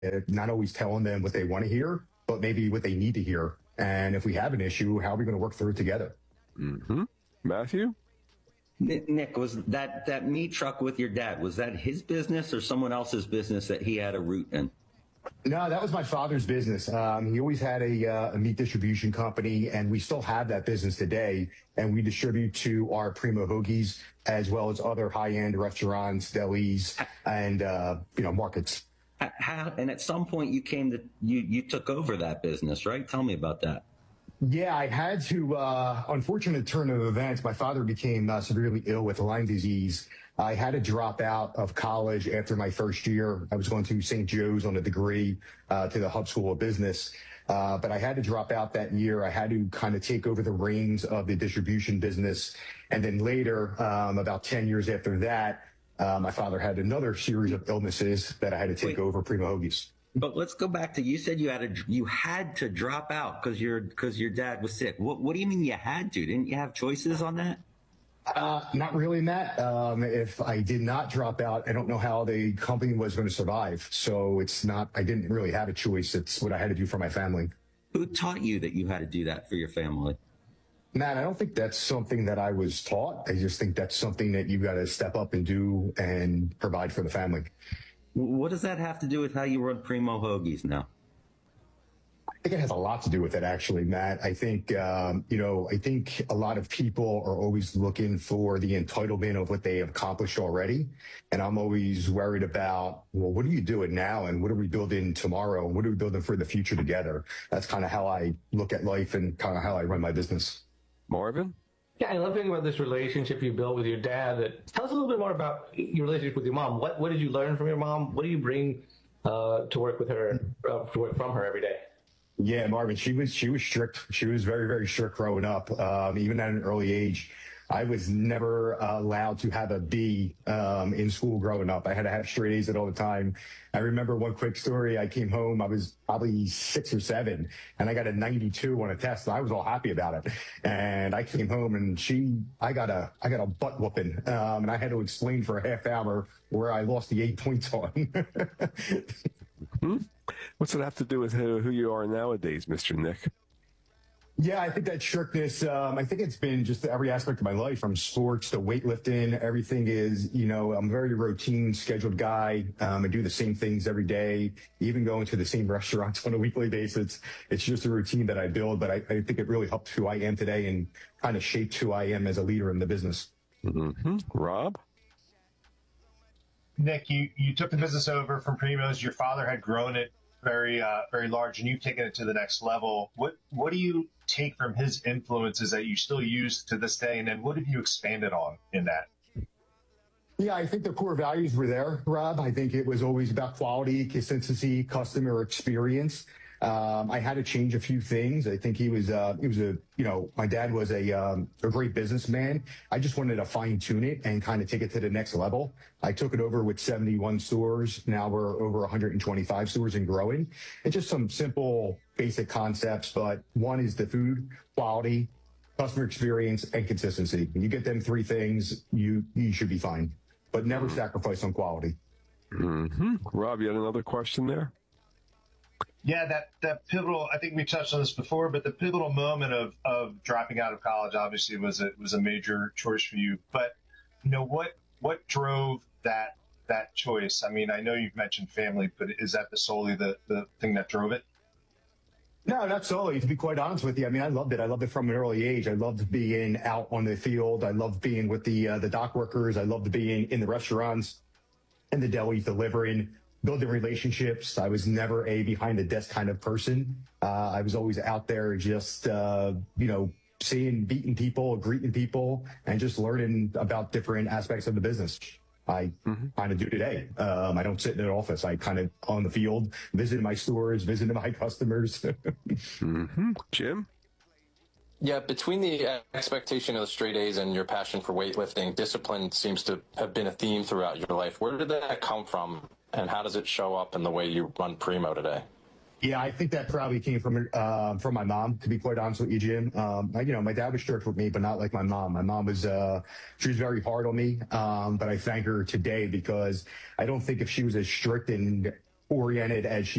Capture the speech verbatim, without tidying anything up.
not always telling them what they want to hear, but maybe what they need to hear. And if we have an issue, how are we going to work through it together? Mm-hmm. Matthew? Nick, was that, that meat truck with your dad, was that his business or someone else's business that he had a root in? No, that was my father's business. Um, he always had a, uh, a meat distribution company, and we still have that business today. And we distribute to our Primo Hoagies as well as other high-end restaurants, delis, and uh, you know, markets. How, and at some point you came to, you, you took over that business, right? Tell me about that. Yeah, I had to, uh, unfortunate turn of events. My father became uh, severely ill with Lyme disease. I had to drop out of college after my first year. I was going to Saint Joe's on a degree uh, to the Hub School of Business. Uh, but I had to drop out that year. I had to kind of take over the reins of the distribution business. And then later, um, about ten years after that, uh, my father had another series of illnesses that I had to take Wait. over Primo Hoagies. But let's go back to, you said you had to, you had to drop out because your, because your dad was sick. What, what do you mean you had to? Didn't you have choices on that? Uh, not really, Matt. Um, if I did not drop out, I don't know how the company was going to survive. So it's not, I didn't really have a choice. It's what I had to do for my family. Who taught you that you had to do that for your family? Matt, I don't think that's something that I was taught. I just think that's something that you got to step up and do and provide for the family. What does that have to do with how you run Primo Hoagies now? I think it has a lot to do with it, actually, Matt. I think, um, you know, I think a lot of people are always looking for the entitlement of what they have accomplished already. And I'm always worried about, well, what are you doing now? And what are we building tomorrow? And what are we building for the future together? That's kind of how I look at life and kind of how I run my business. Marvin? Yeah, I love thinking about this relationship you built with your dad. That, tell us a little bit more about your relationship with your mom. What what did you learn from your mom? What do you bring uh, to work with her, uh, to work from her every day? Yeah, Marvin, she was she was strict. She was very, very strict growing up, um, even at an early age. I was never uh, allowed to have a B um, in school growing up. I had to have straight A's at all the time. I remember one quick story. I came home, I was probably six or seven, and I got a ninety-two on a test. I was all happy about it. And I came home, and she, I got a, I got a butt whooping, um, and I had to explain for a half hour where I lost the eight points on. hmm? What's it have to do with who, who you are nowadays, Mister Nick? Yeah, I think that strictness, um, I think it's been just every aspect of my life, from sports to weightlifting. Everything is, you know, I'm a very routine, scheduled guy. Um, I do the same things every day, even going to the same restaurants on a weekly basis. It's just a routine that I build, but I, I think it really helped who I am today and kind of shaped who I am as a leader in the business. Mm-hmm. Rob? Nick, you, you took the business over from Primo's. Your father had grown it very, uh, very large, and you've taken it to the next level. What, what do you take from his influences that you still use to this day? And then what have you expanded on in that? Yeah, I think the core values were there, Rob. I think it was always about quality, consistency, customer experience. Um, I had to change a few things. I think he was, uh, he was a, you know, my dad was a, um, a great businessman. I just wanted to fine tune it and kind of take it to the next level. I took it over with seventy-one stores. Now we're over one hundred twenty-five stores and growing. It's just some simple, basic concepts, but one is the food, quality, customer experience, and consistency. When you get them three things, you, you should be fine, but never mm-hmm. sacrifice on quality. Mm-hmm. Rob, you had another question there? Yeah, that, that pivotal, I think we touched on this before, but the pivotal moment of, of dropping out of college obviously was a, was a major choice for you. But, you know, what, what drove that, that choice? I mean, I know you've mentioned family, but is that the solely the, the thing that drove it? No, not solely, to be quite honest with you. I mean, I loved it. I loved it from an early age. I loved being out on the field. I loved being with the, uh, the dock workers. I loved being in the restaurants and the delis delivering, building relationships. I was never a behind the desk kind of person. Uh, I was always out there just, uh, you know, seeing, beating people, greeting people, and just learning about different aspects of the business. I mm-hmm. kind of do today. Um, I don't sit in an office. I kind of on the field, visiting my stores, visiting my customers. mm-hmm. Jim? Yeah, between the expectation of the straight A's and your passion for weightlifting, discipline seems to have been a theme throughout your life. Where did that come from, and how does it show up in the way you run Primo today? Yeah, I think that probably came from uh, from my mom, to be quite honest with you, Jim. Um, I, you know, my dad was strict with me, but not like my mom. My mom was, uh, she was very hard on me, um, but I thank her today because I don't think if she was as strict and oriented as she